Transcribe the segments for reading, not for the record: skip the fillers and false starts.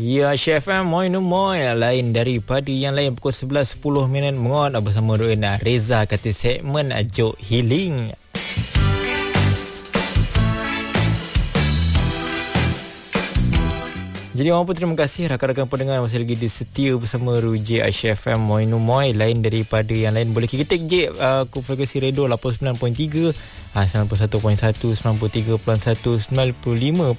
Ya, Chef M, moi no moi. Lain daripada yang lain pukul 11.10 mengot bersama Roena Reza kata segmen Jok Healing. Jadi orang pun terima kasih rakan-rakan pendengar masih lagi setia bersama Ruji Chef M, moi no moi. Lain daripada yang lain boleh ketik je frekuensi radio 89.3, 91.1, 93.1, 95.6, 96.7,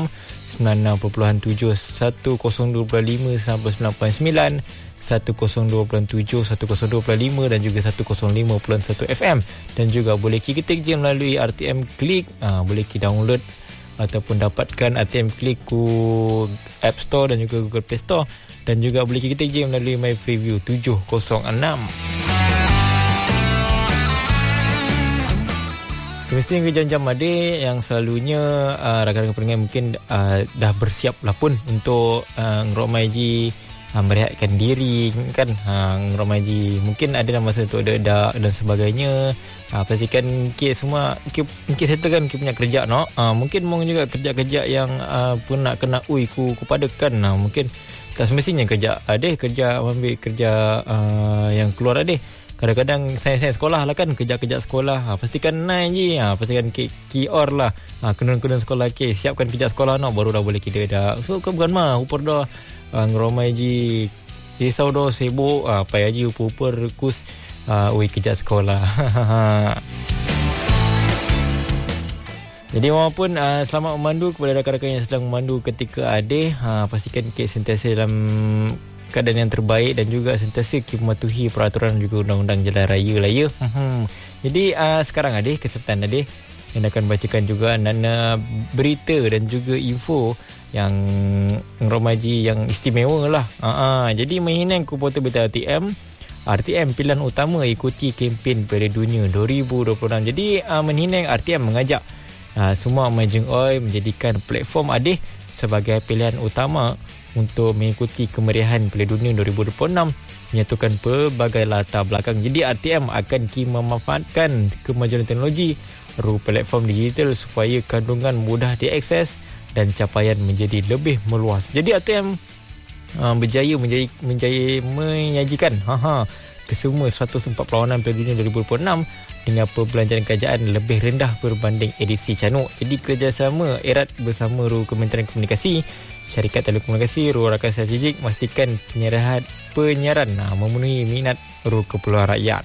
102.5 sampai 99, 102.7, 102.5 dan juga 105.1 FM. Dan juga boleh ketik je melalui RTM Klik, boleh download ataupun dapatkan RTM Klik ku App Store dan juga Google Play Store, dan juga boleh kita je melalui My Preview 706. Semestinya ke jam-jam ada yang selalunya rakan-rakan pendengar mungkin dah bersiap lah pun untuk ngeromai ji merehatkan diri kan, ngeromai ji mungkin ada dalam masa untuk dedak dan sebagainya. Pastikan Kik semua Kik settle kan Kik punya kerja mungkin mong juga kerja-kerja yang pun nak kena ku padakan. Mungkin tak semestinya kerja ambil kerja yang keluar kadang-kadang saya sekolah lah kan, kerja-kerja sekolah pastikan naik je, pastikan Kior lah kenun-kenun sekolah siapkan kerja sekolah baru dah boleh kita dah so bukan upur dah ngeromai ji risau dah sibuk payah ji upur kus kerja sekolah. Jadi walaupun selamat memandu kepada rakan-rakan yang sedang memandu ketika ada, pastikan Kik sentiasa dalam keadaan yang terbaik dan juga sentiasa Kik mematuhi peraturan juga undang-undang jalan raya lah ya. Jadi sekarang ada kesempatan yang akan bacakan juga nana berita dan juga info yang ngeromaji yang istimewa lah. Jadi menghina Portal Berita RTM pilihan utama ikuti kempen Piala Dunia 2026. Jadi menhinang RTM mengajak semua majeng oi menjadikan platform ADIH sebagai pilihan utama untuk mengikuti kemeriahan Piala Dunia 2026, menyatukan pelbagai latar belakang. Jadi RTM akan memanfaatkan kemajuan teknologi platform digital supaya kandungan mudah diakses dan capaian menjadi lebih meluas. Jadi RTM berjaya menyajikan kesemua 104 perlawanan Piala Dunia 2026 dengan perbelanjaan kerajaan lebih rendah berbanding edisi canuk. Jadi kerjasama erat bersama Kementerian Komunikasi, Syarikat Telekomunikasi, Rakan Strategik memastikan penyiaran memenuhi minat keperluan rakyat.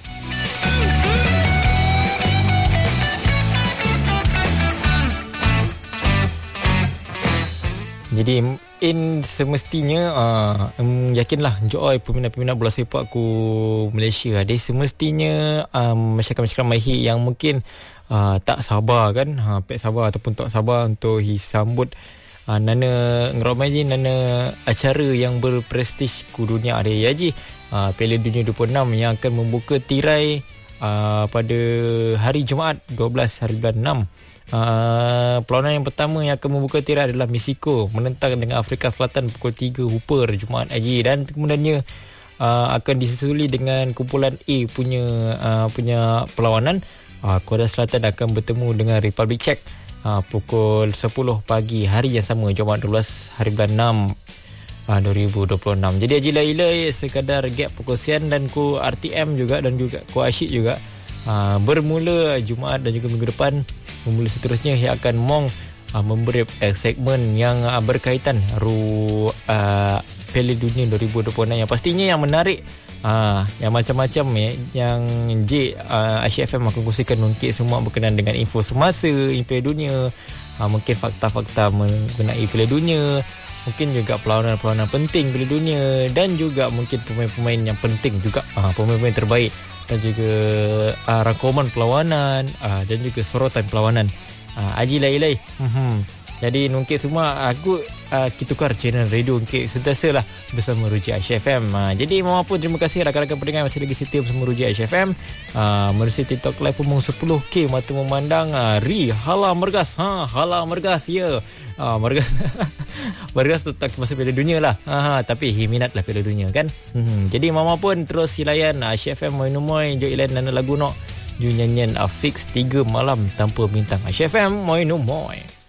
Jadi semestinya yakinlah joy peminat-peminat bola sepak ku Malaysia ada semestinya masyarakat-masyarakat Mahir yang mungkin tak sabar kan, pek sabar ataupun tak sabar untuk sambut nana ngeromai nana acara yang berprestij ku dunia ada yaji Piala Dunia 26 yang akan membuka tirai pada hari Jumaat 12 hari bulan 6. Perlawanan yang pertama yang akan membuka tirai adalah Mexico menentang dengan Afrika Selatan pukul 3 Hooper Jumaat haji, dan kemudiannya akan disusuli dengan kumpulan A punya perlawanan. Korea Selatan akan bertemu dengan Republic Czech pukul 10 pagi hari yang sama Jumaat 12 hari bulan 6 2026. Jadi haji lailai sekadar gap perkongsian dan ku RTM juga dan juga ku Asyik juga bermula Jumaat dan juga minggu depan. Memula seterusnya yang akan memberi segmen yang berkaitan Piala Dunia 2026 yang pastinya yang menarik, yang macam-macam yang HFM akan kongsikan mungkin semua berkenaan dengan info semasa Piala Dunia, mungkin fakta-fakta mengenai Piala Dunia, mungkin juga perlawanan-perlawanan penting Piala Dunia, dan juga mungkin pemain-pemain yang penting juga, pemain-pemain terbaik, dan juga rangkuman perlawanan dan juga sorotan perlawanan. Aji lai. Jadi mungkin semua aku kita tukar channel radio mungkin sentiasa lah bersama Ruji Chef M. Jadi maupun terima kasih rakan-rakan pendengar masih lagi setia bersama Ruji Chef M. Melalui TikTok live umum 10K mata memandang. Hala mergas. Hala mergas ya. Mergas tetap masuk Piala Dunia lah. Tapi minat lah Piala Dunia kan. Jadi maupun terus silayan Chef M Moinomoy jo ilan nana lagu nok ju nyanyian fix 3 malam tanpa bintang. Chef M Moinomoy.